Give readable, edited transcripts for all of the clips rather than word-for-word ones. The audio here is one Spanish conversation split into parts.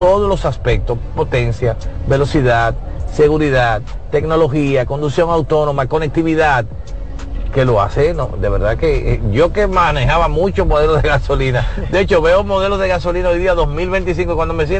todos los aspectos: potencia, velocidad, seguridad, tecnología, conducción autónoma, conectividad, que lo hace, no, de verdad que yo que manejaba muchos modelos de gasolina, de hecho veo modelos de gasolina hoy día 2025, cuando me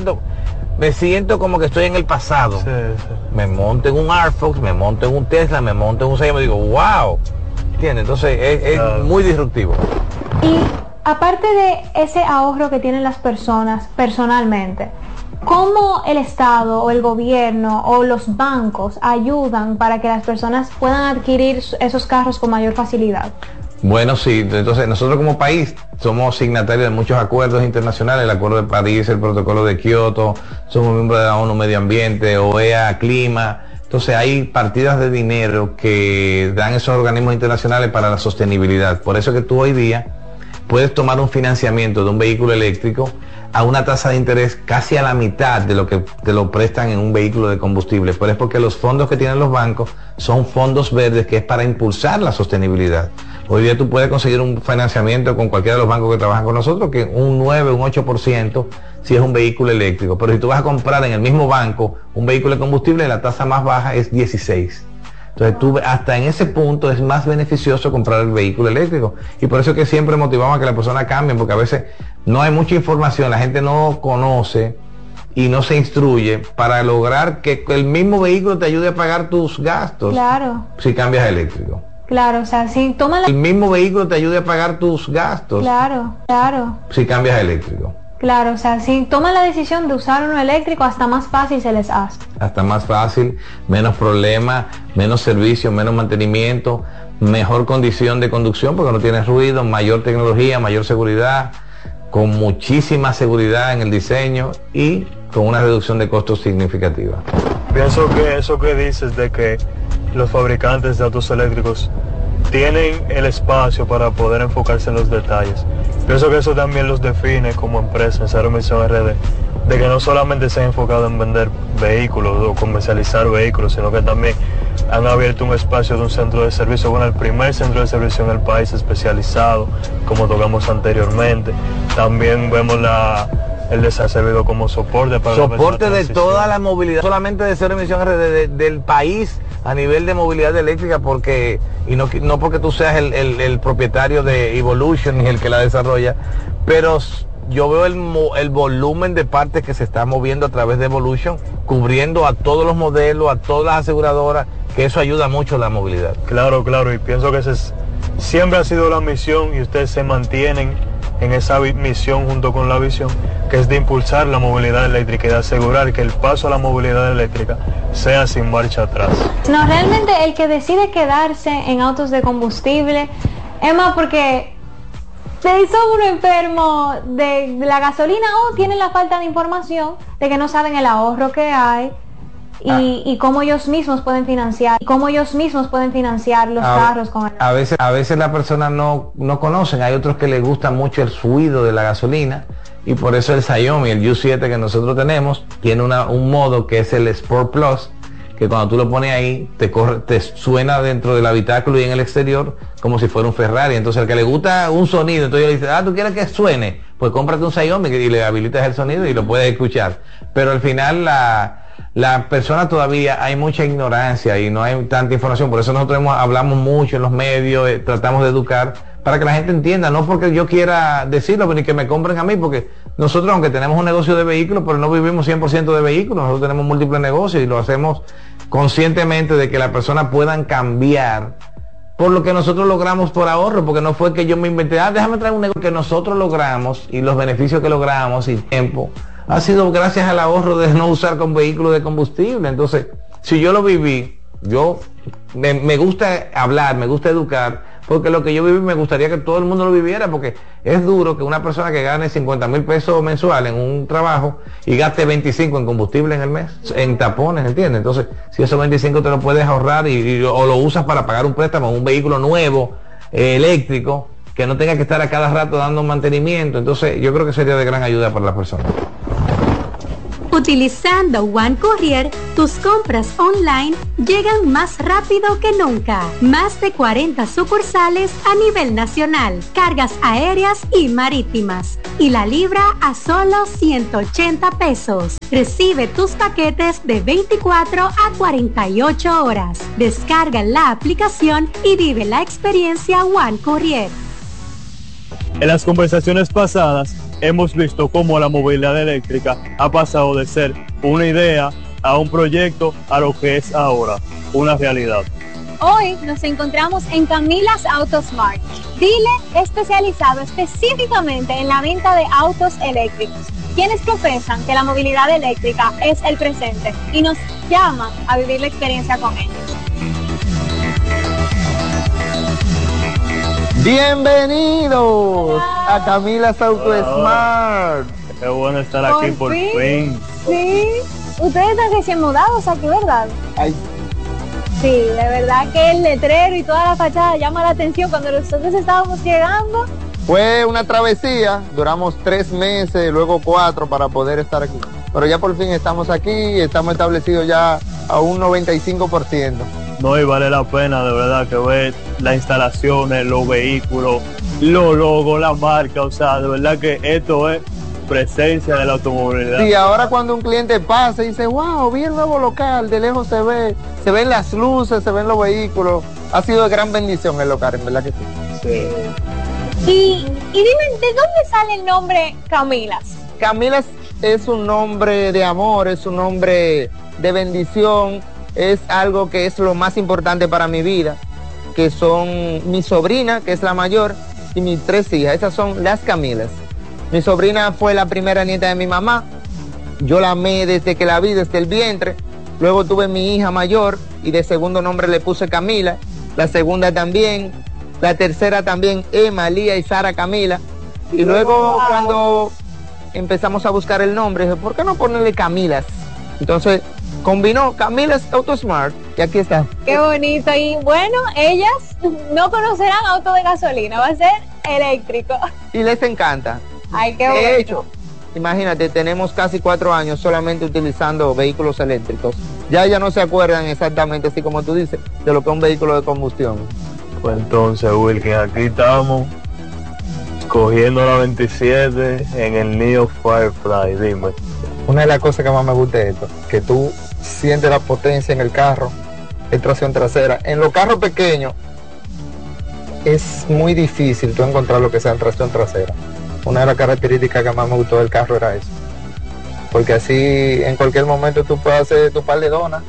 siento como que estoy en el pasado. Sí, sí. Me monto en un Arfox, me monto en un Tesla, me monto en un Xiaomi, digo, wow, ¿entiendes? Entonces es muy disruptivo. Y aparte de ese ahorro que tienen las personas personalmente, ¿cómo el Estado o el gobierno o los bancos ayudan para que las personas puedan adquirir esos carros con mayor facilidad? Bueno, sí, entonces nosotros como país somos signatarios de muchos acuerdos internacionales: el Acuerdo de París, el Protocolo de Kioto, somos miembros de la ONU Medio Ambiente, OEA Clima. Entonces hay partidas de dinero que dan esos organismos internacionales para la sostenibilidad. Por eso que tú hoy día puedes tomar un financiamiento de un vehículo eléctrico a una tasa de interés casi a la mitad de lo que te lo prestan en un vehículo de combustible. Pero es porque los fondos que tienen los bancos son fondos verdes, que es para impulsar la sostenibilidad. Hoy día tú puedes conseguir un financiamiento con cualquiera de los bancos que trabajan con nosotros, que un 9, un 8% si es un vehículo eléctrico. Pero si tú vas a comprar en el mismo banco un vehículo de combustible, la tasa más baja es 16. Entonces tú, hasta en ese punto es más beneficioso comprar el vehículo eléctrico. Y por eso es que siempre motivamos a que la persona cambie, porque a veces no hay mucha información, la gente no conoce y no se instruye para lograr que el mismo vehículo te ayude a pagar tus gastos. Claro. Si cambias a eléctrico. Claro, o sea, si toma la... El mismo vehículo te ayude a pagar tus gastos. Claro, claro. Si cambias a eléctrico. Claro, o sea, si toman la decisión de usar uno eléctrico, hasta más fácil se les hace. Hasta más fácil, menos problemas, menos servicio, menos mantenimiento, mejor condición de conducción porque no tienes ruido, mayor tecnología, mayor seguridad, con muchísima seguridad en el diseño y con una reducción de costos significativa. Pienso que eso que dices de que los fabricantes de autos eléctricos tienen el espacio para poder enfocarse en los detalles. Pienso que eso también los define como empresa en Cero Emisión RD, de que no solamente se han enfocado en vender vehículos o comercializar vehículos, sino que también han abierto un espacio de un centro de servicio, bueno, el primer centro de servicio en el país especializado, como tocamos anteriormente. También vemos el servido como soporte para soporte de toda la movilidad, solamente de Cero Emisión RD del país a nivel de movilidad eléctrica, porque y no porque tú seas el propietario de Evolution ni el que la desarrolla, pero yo veo el volumen de partes que se está moviendo a través de Evolution, cubriendo a todos los modelos, a todas las aseguradoras, que eso ayuda mucho a la movilidad. Claro, y pienso que siempre ha sido la misión, y ustedes se mantienen en esa misión junto con la visión, que es de impulsar la movilidad eléctrica y de asegurar que el paso a la movilidad eléctrica sea sin marcha atrás. No, realmente el que decide quedarse en autos de combustible es más porque se hizo uno enfermo de la gasolina o tienen la falta de información de que no saben el ahorro que hay y cómo ellos mismos pueden financiar los carros con el... A veces las personas no conocen. Hay otros que les gusta mucho el ruido de la gasolina, y por eso el Xiaomi, el U7 que nosotros tenemos, tiene un modo que es el Sport Plus, que cuando tú lo pones ahí te suena dentro del habitáculo y en el exterior como si fuera un Ferrari. Entonces, al que le gusta un sonido, entonces le dice, ¿tú quieres que suene? Pues cómprate un Xiaomi y le habilitas el sonido y lo puedes escuchar. Pero al final la persona, todavía hay mucha ignorancia y no hay tanta información. Por eso nosotros hablamos mucho en los medios, tratamos de educar para que la gente entienda, no porque yo quiera decirlo, pero ni que me compren a mí, porque nosotros, aunque tenemos un negocio de vehículos, pero no vivimos 100% de vehículos. Nosotros tenemos múltiples negocios y lo hacemos conscientemente de que las personas puedan cambiar por lo que nosotros logramos por ahorro, porque no fue que yo me inventé, déjame traer un negocio. Que nosotros logramos y los beneficios que logramos y tiempo ha sido gracias al ahorro de no usar con vehículos de combustible. Entonces, si yo lo viví, me gusta hablar, me gusta educar, porque lo que yo viví me gustaría que todo el mundo lo viviera, porque es duro que una persona que gane 50,000 pesos mensuales en un trabajo y gaste 25 en combustible en el mes, en tapones, ¿entiendes? Entonces, si esos 25 te lo puedes ahorrar o lo usas para pagar un préstamo, un vehículo nuevo, eléctrico, que no tenga que estar a cada rato dando mantenimiento, entonces yo creo que sería de gran ayuda para las personas. Utilizando One Courier, tus compras online llegan más rápido que nunca. Más de 40 sucursales a nivel nacional, cargas aéreas y marítimas. Y la libra a solo 180 pesos. Recibe tus paquetes de 24 a 48 horas. Descarga la aplicación y vive la experiencia One Courier. En las conversaciones pasadas hemos visto cómo la movilidad eléctrica ha pasado de ser una idea a un proyecto a lo que es ahora una realidad. Hoy nos encontramos en Camilas AutoSmart, dealer especializado específicamente en la venta de autos eléctricos, quienes profesan que la movilidad eléctrica es el presente y nos llaman a vivir la experiencia con ellos. Bienvenidos a Camilas AutoSmart. Qué bueno estar aquí por fin. Sí, ustedes están recién mudados aquí, ¿verdad? Ay. Sí, de verdad que el letrero y toda la fachada llama la atención. Cuando nosotros estábamos llegando, Fue una travesía, duramos 3 meses, luego 4 para poder estar aquí. Pero ya por fin estamos aquí y estamos establecidos ya a un 95%. No, y vale la pena de verdad que ver las instalaciones, los vehículos, los logos, la marca, o sea, de verdad que esto es presencia de la automovilidad. Sí, ahora cuando un cliente pasa y dice, wow, vi el nuevo local, de lejos se ven las luces, se ven los vehículos. Ha sido de gran bendición el local, en verdad que sí. Sí. y dime, ¿de dónde sale el nombre Camilas? Camilas es un nombre de amor, es un nombre de bendición, es algo que es lo más importante para mi vida, que son mi sobrina, que es la mayor, y mis 3 hijas. Esas son las Camilas. Mi sobrina fue la primera nieta de mi mamá, yo la amé desde que la vi, desde el vientre. Luego tuve mi hija mayor y de segundo nombre le puse Camila, la segunda también, la tercera también, Emma, Lía y Sara Camila. Y luego cuando empezamos a buscar el nombre, dije, ¿por qué no ponerle Camilas? Entonces combinó Camilas AutoSmart y aquí está. Qué bonito. Y bueno, ellas no conocerán auto de gasolina, va a ser eléctrico. Y les encanta. Ay, qué bueno. De hecho, imagínate, tenemos casi 4 años solamente utilizando vehículos eléctricos. Ya no se acuerdan exactamente, así como tú dices, de lo que es un vehículo de combustión. Pues entonces, Wilkin, aquí estamos cogiendo la 27 en el Neo Firefly, dime. Una de las cosas que más me gusta es esto, que tú sientes la potencia en el carro, es tracción trasera. En los carros pequeños es muy difícil tú encontrar lo que sea en tracción trasera. Una de las características que más me gustó del carro era eso, porque así en cualquier momento tú puedes hacer tu par de donas.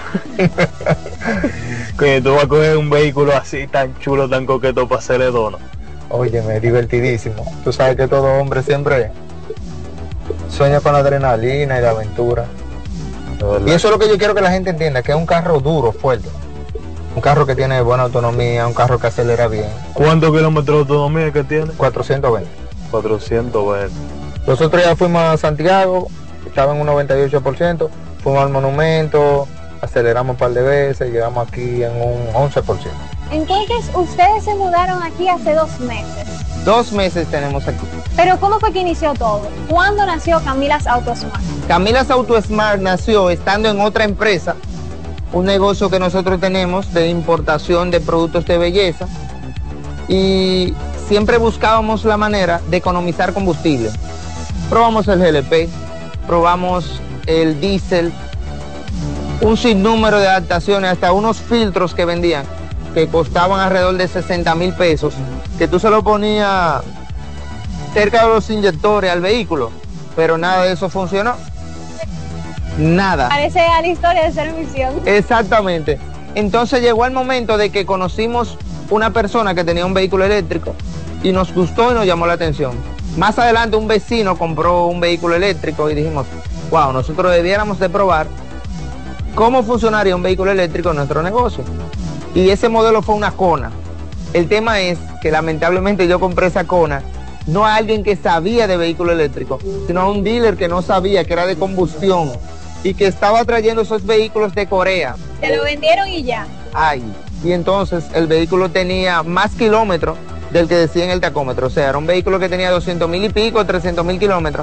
Que tú vas a coger un vehículo así tan chulo, tan coqueto para hacerle donas. Óyeme, divertidísimo. Tú sabes que todo hombre siempre sueña con la adrenalina y la aventura. Y eso es lo que yo quiero que la gente entienda, que es un carro duro, fuerte. Un carro que tiene buena autonomía, un carro que acelera bien. ¿Cuántos kilómetros de autonomía que tiene? 420. 420. Nosotros ya fuimos a Santiago, estaba en un 98%, fuimos al monumento, aceleramos un par de veces, llegamos aquí en un 11%. Entonces, ustedes se mudaron aquí hace 2 meses. 2 meses tenemos aquí. Pero ¿cómo fue que inició todo? ¿Cuándo nació Camilas AutoSmart? Camilas AutoSmart nació estando en otra empresa, un negocio que nosotros tenemos de importación de productos de belleza, y siempre buscábamos la manera de economizar combustible. Probamos el GLP, probamos el diésel, un sinnúmero de adaptaciones, hasta unos filtros que vendían, que costaban alrededor de 60,000 pesos, que tú se lo ponías cerca de los inyectores al vehículo, pero nada de eso funcionó. Nada. Parece a la historia de Servición. Exactamente. Entonces llegó el momento de que conocimos una persona que tenía un vehículo eléctrico y nos gustó y nos llamó la atención. Más adelante un vecino compró un vehículo eléctrico y dijimos, wow, nosotros debiéramos de probar cómo funcionaría un vehículo eléctrico en nuestro negocio. Y ese modelo fue una Kona. El tema es que lamentablemente yo compré esa Kona no a alguien que sabía de vehículo eléctrico, sino a un dealer que no sabía, que era de combustión y que estaba trayendo esos vehículos de Corea. Te lo vendieron y ya. Ay, y entonces el vehículo tenía más kilómetros del que decía en el tacómetro. O sea, era un vehículo que tenía 200,000 y pico, 300,000 kilómetros,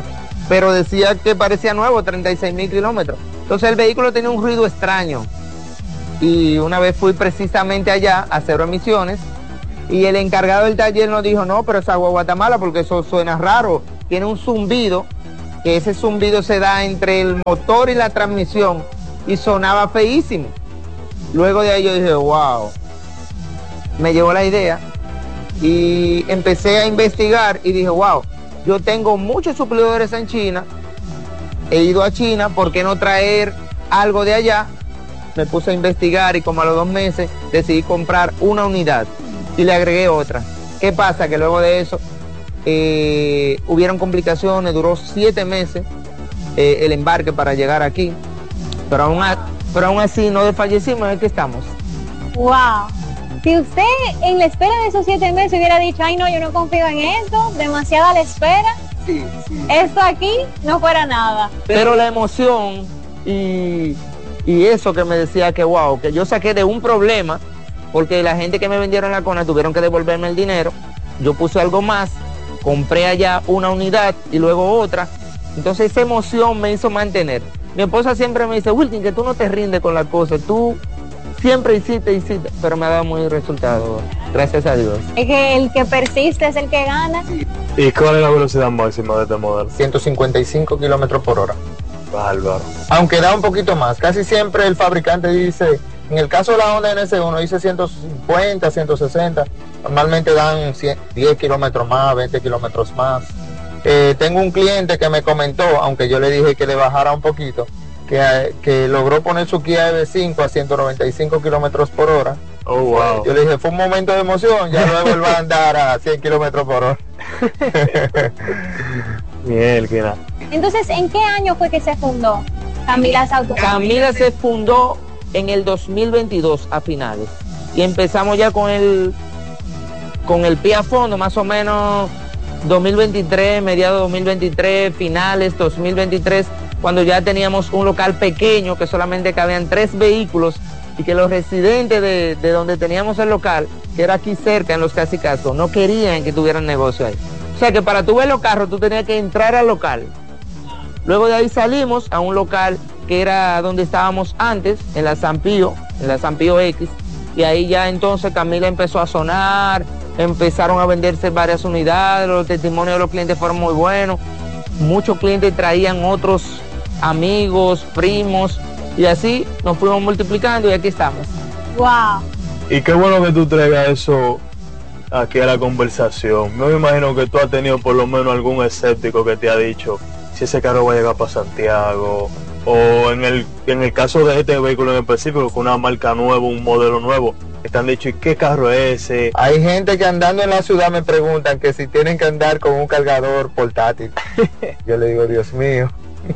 pero decía que parecía nuevo, 36.000 kilómetros. Entonces el vehículo tenía un ruido extraño. Y una vez fui precisamente allá a Cero Emisiones y el encargado del taller nos dijo, no, pero esa guagua está mala porque eso suena raro. Tiene un zumbido, que ese zumbido se da entre el motor y la transmisión y sonaba feísimo. Luego de ahí yo dije, wow, me llevó la idea y empecé a investigar y dije, wow, yo tengo muchos suplidores en China, he ido a China, ¿por qué no traer algo de allá? Me puse a investigar y como a los 2 meses decidí comprar una unidad y le agregué otra. ¿Qué pasa? Que luego de eso hubieron complicaciones, duró 7 meses el embarque para llegar aquí, pero aún así no desfallecimos, es que estamos. Wow. Si usted en la espera de esos 7 meses hubiera dicho, ay no, yo no confío en esto, demasiada la espera, Sí. esto aquí no fuera nada. Pero la emoción y eso que me decía que wow, que yo saqué de un problema, porque la gente que me vendieron la Kona tuvieron que devolverme el dinero, yo puse algo más, compré allá una unidad y luego otra, entonces esa emoción me hizo mantener. Mi esposa siempre me dice, Wilkin, que tú no te rindes con la cosa, tú siempre hiciste, pero me ha dado muy resultado, gracias a Dios. Es que el que persiste es el que gana. ¿Y cuál es la velocidad máxima de este modelo? 155 kilómetros por hora. Bárbaro. Aunque da un poquito más. Casi siempre el fabricante dice, en el caso de la Honda NS1 dice 150, 160. Normalmente dan 10 kilómetros más, 20 kilómetros más. Tengo un cliente que me comentó, aunque yo le dije que le bajara un poquito, que logró poner su Kia EV5 a 195 kilómetros por hora. Oh, wow. Yo le dije, fue un momento de emoción, ya luego él va a andar a 100 kilómetros por hora. Mielquina. Entonces, ¿en qué año fue que se fundó Camilas Auto? Camila se fundó en el 2022 a finales y empezamos ya con el pie a fondo, más o menos 2023, mediados 2023, finales 2023, cuando ya teníamos un local pequeño que solamente cabían 3 vehículos y que los residentes de donde teníamos el local, que era aquí cerca en Los Cacicazgos, no querían que tuvieran negocio ahí. O sea que para tú ver los carros tú tenías que entrar al local. Luego de ahí salimos a un local que era donde estábamos antes, en la San Pío X, y ahí ya entonces Camila empezó a sonar, empezaron a venderse varias unidades, los testimonios de los clientes fueron muy buenos, muchos clientes traían otros amigos, primos, y así nos fuimos multiplicando y aquí estamos. Wow. Y qué bueno que tú traigas eso aquí a la conversación. Me imagino que tú has tenido por lo menos algún escéptico que te ha dicho si ese carro va a llegar para Santiago, o en el caso de este vehículo en específico, con una marca nueva, un modelo nuevo, te han dicho, ¿y qué carro es ese? Hay gente que andando en la ciudad me preguntan que si tienen que andar con un cargador portátil. Yo le digo, Dios mío.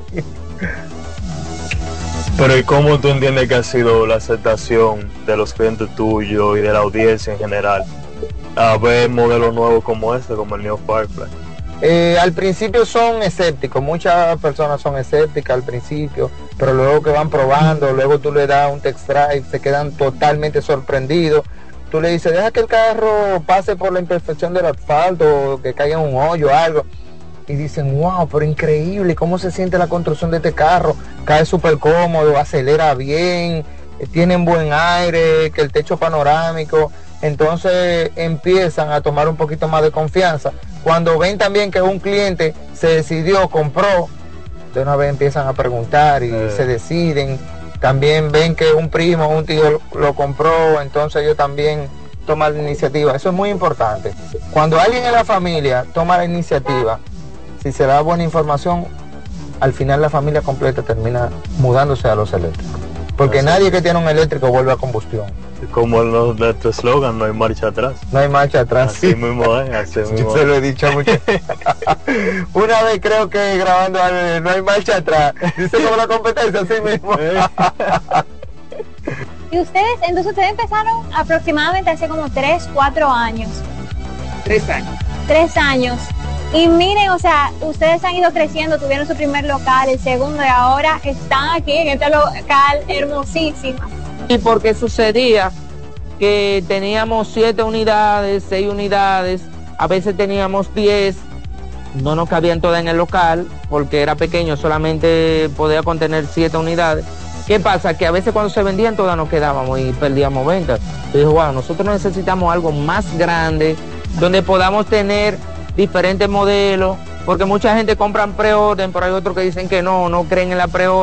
Pero ¿y cómo tú entiendes que ha sido la aceptación de los clientes tuyos y de la audiencia en general a ver modelos nuevos como este, como el Neo Firefly? Al principio son escépticos, muchas personas son escépticas al principio, pero luego que van probando, luego tú le das un test drive, se quedan totalmente sorprendidos. Tú le dices, deja que el carro pase por la imperfección del asfalto, que caiga en un hoyo o algo, y dicen, wow, pero increíble, cómo se siente la construcción de este carro, cae súper cómodo, acelera bien, tiene buen aire, que el techo panorámico. Entonces empiezan a tomar un poquito más de confianza. Cuando ven también que un cliente se decidió, compró, de una vez empiezan a preguntar y se deciden. También ven que un primo, un tío lo compró, entonces ellos también toman la iniciativa. Eso es muy importante. Cuando alguien en la familia toma la iniciativa, si se da buena información, al final la familia completa termina mudándose a los eléctricos. Porque nadie que tiene un eléctrico vuelve a combustión. Como nuestro eslogan, no hay marcha atrás. No hay marcha atrás. Así mismo es, así mismo. Yo se lo he dicho mucho. Una vez creo que grabando no hay marcha atrás. Dice como la competencia, así mismo. Y ustedes empezaron aproximadamente hace como 3, 4 años. 3 años. 3 años. Y miren, o sea, ustedes han ido creciendo, tuvieron su primer local, el segundo, y ahora están aquí en este local hermosísimo. Y porque sucedía que teníamos 7 unidades, 6 unidades, a veces teníamos 10, no nos cabían todas en el local porque era pequeño, solamente podía contener 7 unidades. ¿Qué pasa? Que a veces cuando se vendían todas nos quedábamos y perdíamos ventas. Yo dije, wow, nosotros necesitamos algo más grande donde podamos tener diferentes modelos, porque mucha gente compra pre-orden, pero hay otros que dicen que no creen en la pre-orden.